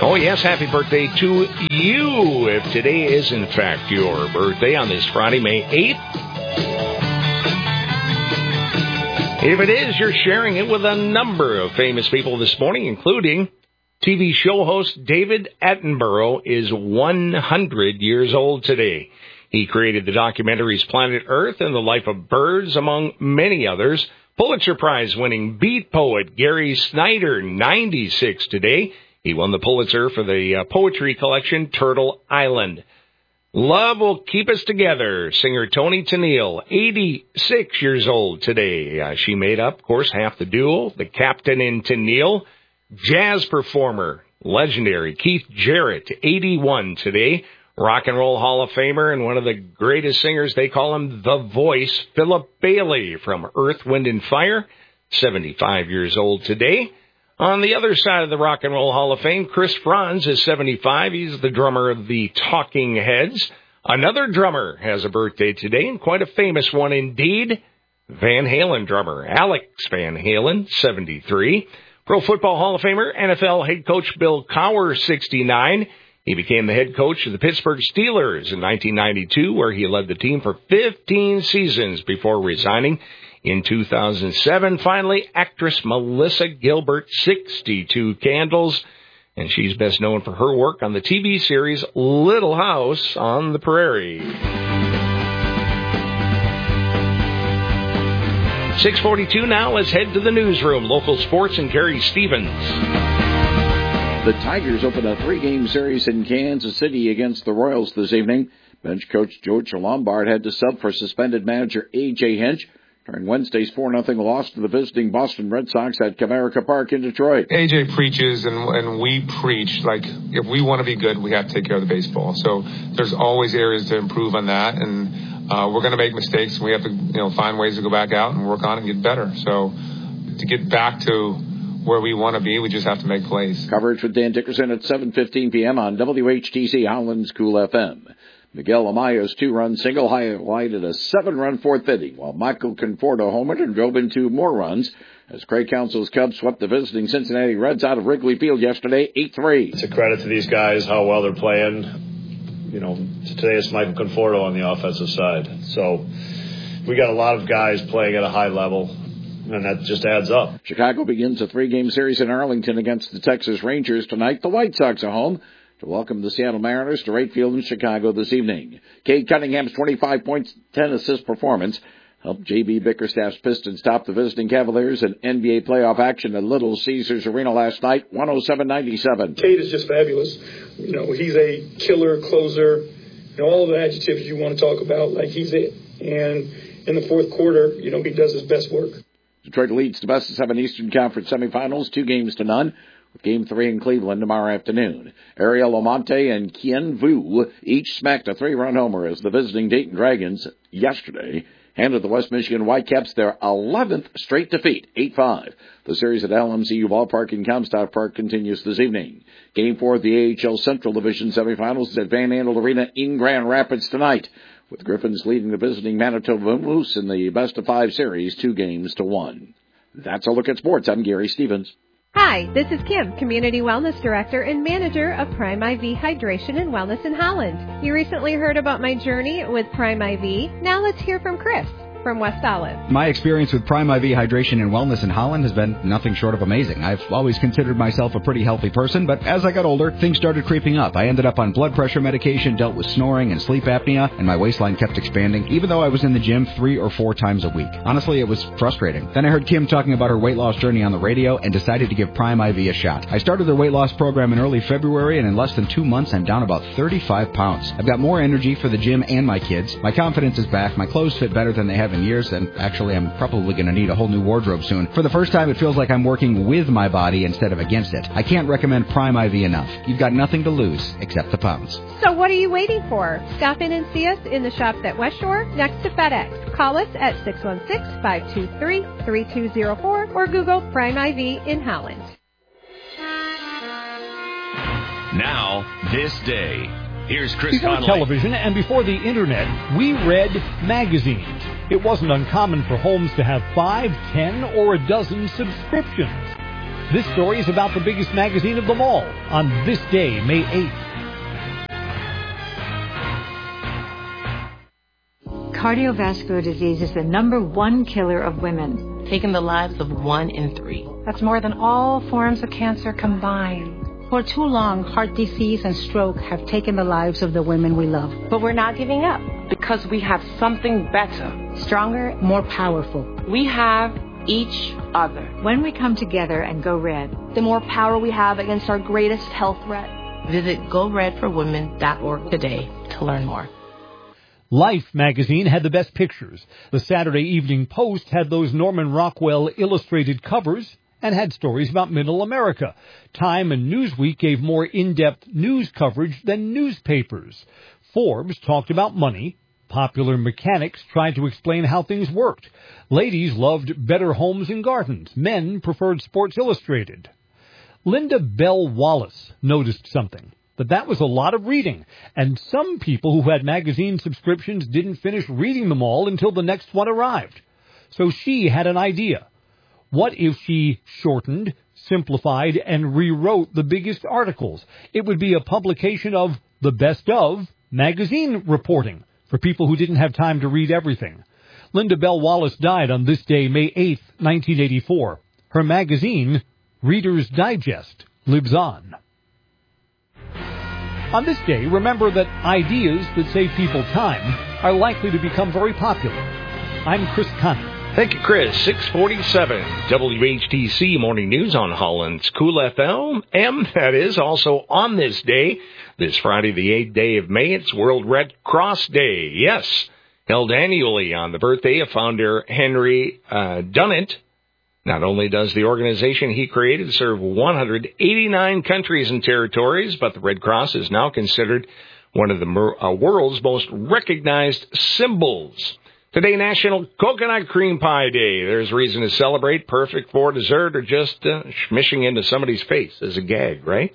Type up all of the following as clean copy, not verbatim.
Oh, yes, happy birthday to you, if today is, in fact, your birthday on this Friday, May 8th. If it is, you're sharing it with a number of famous people this morning, including TV show host David Attenborough is 100 years old today. He created the documentaries Planet Earth and The Life of Birds, among many others. Pulitzer Prize-winning beat poet Gary Snyder, 96 today. He won the Pulitzer for the poetry collection Turtle Island. Love will keep us together. Singer Toni Tennille, 86 years old today. She made up, of course, half the duo, the Captain and Tennille. Jazz performer, legendary Keith Jarrett, 81 today. Rock and Roll Hall of Famer and one of the greatest singers, they call him The Voice, Philip Bailey from Earth, Wind and Fire, 75 years old today. On the other side of the Rock and Roll Hall of Fame, Chris Franz is 75. He's the drummer of the Talking Heads. Another drummer has a birthday today, and quite a famous one indeed. Van Halen drummer Alex Van Halen, 73. Pro Football Hall of Famer, NFL head coach Bill Cowher, 69. He became the head coach of the Pittsburgh Steelers in 1992, where he led the team for 15 seasons before resigning in 2007. Finally, actress Melissa Gilbert, 62 candles, and she's best known for her work on the TV series Little House on the Prairie. 6:42 now. Let's head to the newsroom. Local sports and Gary Stevens. The Tigers open a 3-game series in Kansas City against the Royals this evening. Bench coach George Lombard had to sub for suspended manager A.J. Hinch during Wednesday's 4-0 loss to the visiting Boston Red Sox at Comerica Park in Detroit. A.J. preaches and we preach, like, if we want to be good, we have to take care of the baseball. So there's always areas to improve on that, and we're going to make mistakes. We have to find ways to go back out and work on it and get better. So to get back to where we want to be, we just have to make plays. Coverage with Dan Dickerson at 7:15 p.m. on WHTC Holland's Cool FM. Miguel Amayo's 2-run single highlighted a 7-run fourth inning, while Michael Conforto homered and drove in 2 more runs as Craig Counsell's Cubs swept the visiting Cincinnati Reds out of Wrigley Field yesterday, 8-3. It's a credit to these guys, how well they're playing. Today it's Michael Conforto on the offensive side. So we got a lot of guys playing at a high level, and that just adds up. Chicago begins a 3-game series in Arlington against the Texas Rangers tonight. The White Sox are home to welcome the Seattle Mariners to Wright Field in Chicago this evening. Cade Cunningham's 25 points, 10 assist performance helped J.B. Bickerstaff's Pistons top the visiting Cavaliers in NBA playoff action at Little Caesars Arena last night, 107-97. Cade is just fabulous. He's a killer closer. All the adjectives you want to talk about, like he's it. And in the fourth quarter, he does his best work. Detroit leads the best of 7 Eastern Conference semifinals, 2-0, with Game 3 in Cleveland tomorrow afternoon. Ariel Lamonte and Kien Vu each smacked a 3-run homer as the visiting Dayton Dragons yesterday handed the West Michigan Whitecaps their 11th straight defeat, 8-5. The series at LMCU Ballpark in Comstock Park continues this evening. Game 4 of the AHL Central Division semifinals is at Van Andel Arena in Grand Rapids tonight, with Griffins leading the visiting Manitoba Moose in the best-of-5 series 2-1. That's a look at sports. I'm Gary Stevens. Hi, this is Kim, Community Wellness Director and Manager of Prime IV Hydration and Wellness in Holland. You recently heard about my journey with Prime IV. Now let's hear from Chris from West Olive. My experience with Prime IV Hydration and Wellness in Holland has been nothing short of amazing. I've always considered myself a pretty healthy person, but as I got older, things started creeping up. I ended up on blood pressure medication, dealt with snoring and sleep apnea, and my waistline kept expanding, even though I was in the gym 3 or 4 times a week. Honestly, it was frustrating. Then I heard Kim talking about her weight loss journey on the radio and decided to give Prime IV a shot. I started their weight loss program in early February, and in less than 2 months, I'm down about 35 pounds. I've got more energy for the gym and my kids. My confidence is back. My clothes fit better than they have in years, and actually I'm probably going to need a whole new wardrobe soon. For the first time, it feels like I'm working with my body instead of against it. I can't recommend Prime IV enough. You've got nothing to lose except the pounds. So what are you waiting for? Stop in and see us in the shops at West Shore next to FedEx. Call us at 616-523-3204 or Google Prime IV in Holland. Now, this day. Here's Chris Before Conley. television and before the internet, we read magazines. It wasn't uncommon for homes to have 5, 10, or a dozen subscriptions. This story is about the biggest magazine of them all on this day, May 8th. Cardiovascular disease is the #1 killer of women, taking the lives of 1 in 3. That's more than all forms of cancer combined. For too long, heart disease and stroke have taken the lives of the women we love. But we're not giving up because we have something better, stronger, more powerful. We have each other. When we come together and go red, the more power we have against our greatest health threat. Visit GoRedForWomen.org today to learn more. Life magazine had the best pictures. The Saturday Evening Post had those Norman Rockwell illustrated covers and had stories about Middle America. Time and Newsweek gave more in-depth news coverage than newspapers. Forbes talked about money. Popular Mechanics tried to explain how things worked. Ladies loved Better Homes and Gardens. Men preferred Sports Illustrated. Linda Bell Wallace noticed something, that was a lot of reading, and some people who had magazine subscriptions didn't finish reading them all until the next one arrived. So she had an idea. What if she shortened, simplified, and rewrote the biggest articles? It would be a publication of the best of magazine reporting for people who didn't have time to read everything. Linda Bell Wallace died on this day, May 8th, 1984. Her magazine, Reader's Digest, lives on. On this day, remember that ideas that save people time are likely to become very popular. I'm Chris Conner. Thank you, Chris. 647 WHTC Morning News on Holland's Cool FM. That is also on this day, this Friday, the 8th day of May. It's World Red Cross Day. Yes, held annually on the birthday of founder Henry Dunant. Not only does the organization he created serve 189 countries and territories, but the Red Cross is now considered one of the world's most recognized symbols. Today, National Coconut Cream Pie Day. There's reason to celebrate, perfect for dessert or just smishing into somebody's face as a gag, right?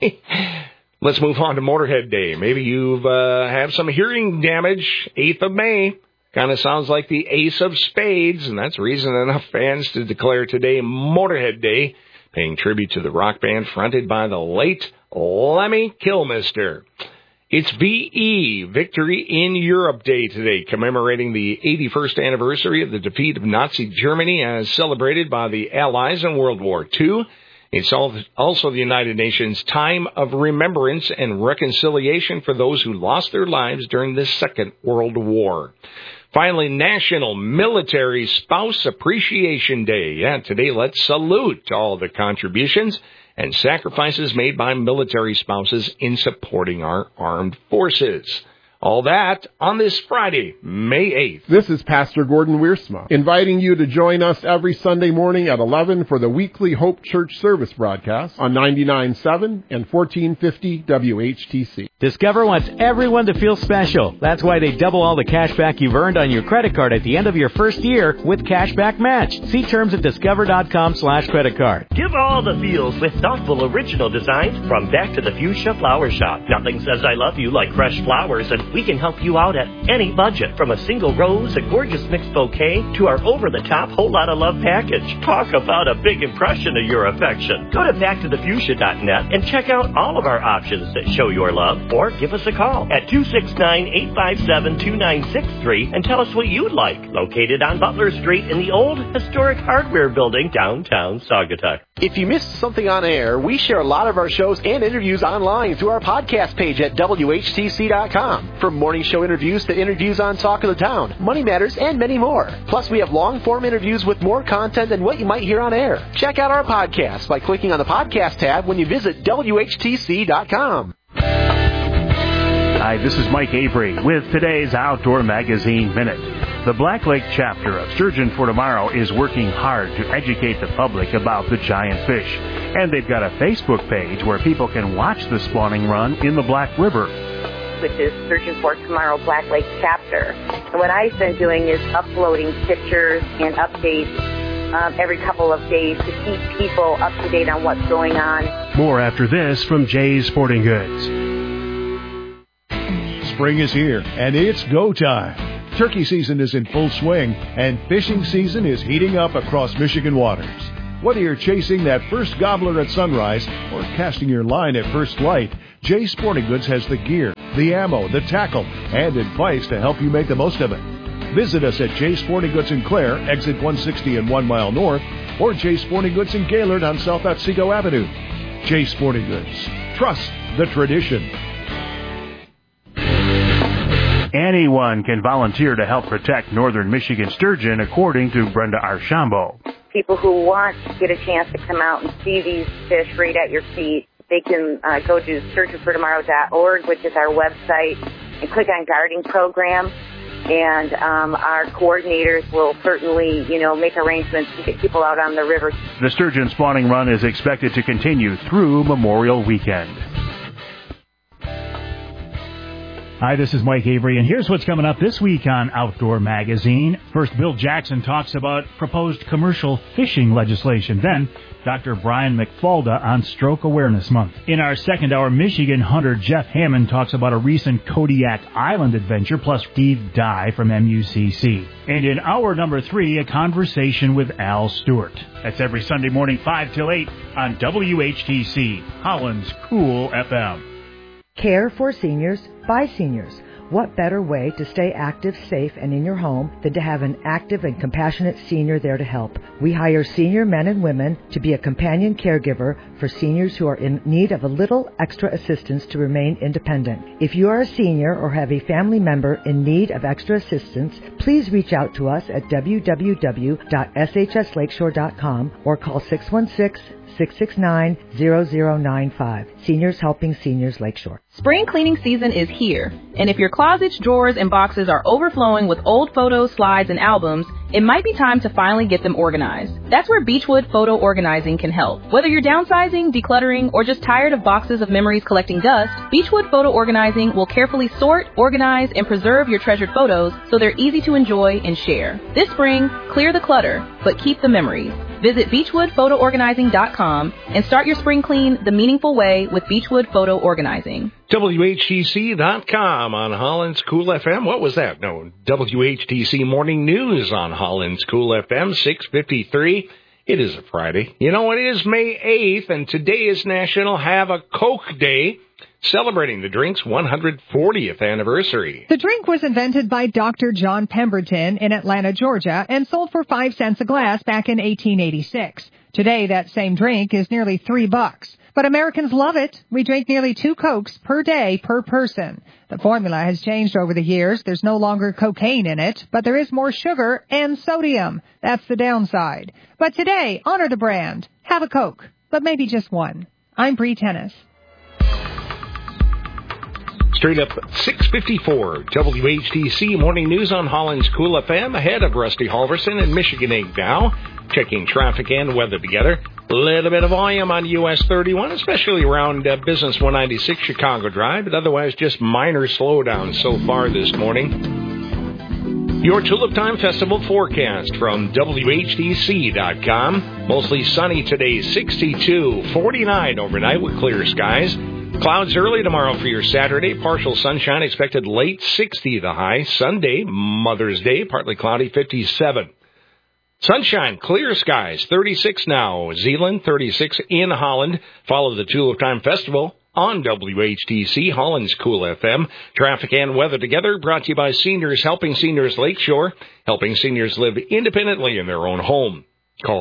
Let's move on to Motorhead Day. Maybe you've have some hearing damage. 8th of May. Kind of sounds like the Ace of Spades, and that's reason enough fans to declare today Motorhead Day, paying tribute to the rock band fronted by the late Lemmy Kilmister. It's VE, Victory in Europe Day today, commemorating the 81st anniversary of the defeat of Nazi Germany as celebrated by the Allies in World War II. It's also the United Nations Time of Remembrance and Reconciliation for those who lost their lives during the Second World War. Finally, National Military Spouse Appreciation Day. Yeah, today let's salute all the contributions and sacrifices made by military spouses in supporting our armed forces. All that on this Friday, May 8th. This is Pastor Gordon Wiersma, inviting you to join us every Sunday morning at 11 for the weekly Hope Church service broadcast on 99.7 and 1450 WHTC. Discover wants everyone to feel special. That's why they double all the cash back you've earned on your credit card at the end of your first year with Cashback Match. See terms at discover.com/credit card. Give all the feels with thoughtful original designs from Back to the Fuchsia Flower Shop. Nothing says I love you like fresh flowers, and we can help you out at any budget. From a single rose, a gorgeous mixed bouquet, to our over-the-top whole lot of love package. Talk about a big impression of your affection. Go to backtothefuchsia.net and check out all of our options that show your love, or give us a call at 269-857-2963 and tell us what you'd like. Located on Butler Street in the old historic hardware building, downtown Saugatuck. If you missed something on air, we share a lot of our shows and interviews online through our podcast page at WHTC.com. From morning show interviews to interviews on Talk of the Town, Money Matters, and many more. Plus, we have long-form interviews with more content than what you might hear on air. Check out our podcast by clicking on the podcast tab when you visit WHTC.com. Hi, this is Mike Avery with today's Outdoor Magazine Minute. The Black Lake chapter of Sturgeon for Tomorrow is working hard to educate the public about the giant fish. And they've got a Facebook page where people can watch the spawning run in the Black River, which is Sturgeon for Tomorrow Black Lake chapter. And what I've been doing is uploading pictures and updates every couple of days to keep people up to date on what's going on. More after this from Jay's Sporting Goods. Spring is here, and it's go time. Turkey season is in full swing, and fishing season is heating up across Michigan waters. Whether you're chasing that first gobbler at sunrise or casting your line at first light, Jay's Sporting Goods has the gear, the ammo, the tackle, and advice to help you make the most of it. Visit us at Jay's Sporting Goods in Clare, exit 160 and 1 mile north, or Jay's Sporting Goods in Gaylord on South Otsego Avenue. Jay's Sporting Goods. Trust the tradition. Anyone can volunteer to help protect northern Michigan sturgeon, according to Brenda Archambault. People who want to get a chance to come out and see these fish right at your feet, they can go to searchingfortomorrow.org, which is our website, and click on Guarding Program. And our coordinators will certainly, make arrangements to get people out on the river. The sturgeon spawning run is expected to continue through Memorial Weekend. Hi, this is Mike Avery, and here's what's coming up this week on Outdoor Magazine. First, Bill Jackson talks about proposed commercial fishing legislation. Then, Dr. Brian McFalda on Stroke Awareness Month. In our second hour, Michigan hunter Jeff Hammond talks about a recent Kodiak Island adventure, plus Steve Dye from MUCC. And in hour number 3, a conversation with Al Stewart. That's every Sunday morning, 5 till 8 on WHTC, Holland's Cool FM. Care for seniors by seniors. What better way to stay active, safe, and in your home than to have an active and compassionate senior there to help? We hire senior men and women to be a companion caregiver for seniors who are in need of a little extra assistance to remain independent. If you are a senior or have a family member in need of extra assistance, please reach out to us at www.shslakeshore.com or call 616-669-0095. Seniors Helping Seniors Lakeshore. Spring cleaning season is here, and if your closets, drawers, and boxes are overflowing with old photos, slides, and albums, it might be time to finally get them organized. That's where Beechwood Photo Organizing can help. Whether you're downsizing, decluttering, or just tired of boxes of memories collecting dust, Beechwood Photo Organizing will carefully sort, organize, and preserve your treasured photos so they're easy to enjoy and share. This spring, clear the clutter, but keep the memories. Visit BeechwoodPhotoOrganizing.com and start your spring clean the meaningful way with Beechwood Photo Organizing. WHTC.com on Holland's Cool FM. What was that? No, WHTC Morning News on Holland's Cool FM, 6:53. It is a Friday. You know, it is May 8th, and today is National Have a Coke Day, celebrating the drink's 140th anniversary. The drink was invented by Dr. John Pemberton in Atlanta, Georgia, and sold for 5 cents a glass back in 1886. Today, that same drink is nearly $3. But Americans love it. We drink nearly 2 Cokes per day per person. The formula has changed over the years. There's no longer cocaine in it, but there is more sugar and sodium. That's the downside. But today, honor the brand. Have a Coke, but maybe just one. I'm Bree Tennis. Straight up 6:54, WHTC Morning News on Holland's Cool FM, ahead of Rusty Halverson and Michigan 8 now. Checking traffic and weather together. A little bit of volume on US 31, especially around Business 196 Chicago Drive, but otherwise just minor slowdowns so far this morning. Your Tulip Time Festival forecast from WHTC.com. Mostly sunny today, 62, 49 overnight with clear skies. Clouds early tomorrow for your Saturday. Partial sunshine expected late, 60 the high. Sunday, Mother's Day, partly cloudy, 57. Sunshine, clear skies, 36 now. Zeeland, 36 in Holland. Follow the Tulip Time Festival on WHTC, Holland's Cool FM. Traffic and weather together brought to you by Seniors Helping Seniors Lakeshore, helping seniors live independently in their own home. Call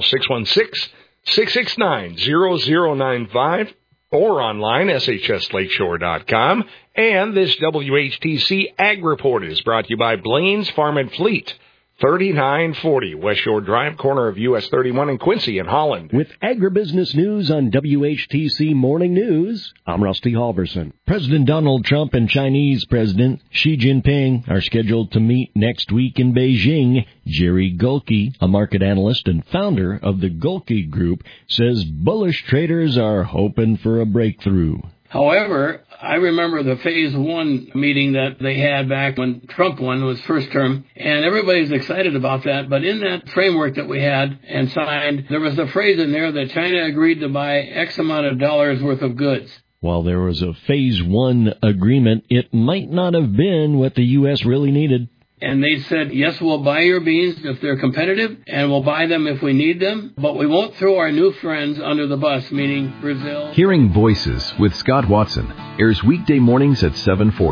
616-669-0095 or online, shslakeshore.com. And this WHTC Ag Report is brought to you by Blaine's Farm and Fleet. 3940 West Shore Drive, corner of US 31 in Quincy in Holland. With agribusiness news on WHTC Morning News, I'm Rusty Halverson. President Donald Trump and Chinese President Xi Jinping are scheduled to meet next week in Beijing. Jerry Gulke, a market analyst and founder of the Gulke Group, says bullish traders are hoping for a breakthrough. However, I remember the Phase 1 meeting that they had back when Trump won his first term, and everybody's excited about that. But in that framework that we had and signed, there was a phrase in there that China agreed to buy X amount of dollars worth of goods. While there was a Phase 1 agreement, it might not have been what the U.S. really needed. and they said, yes, we'll buy your beans if they're competitive, and we'll buy them if we need them, but we won't throw our new friends under the bus, meaning Brazil. Hearing Voices with Scott Watson airs weekday mornings at 7:40.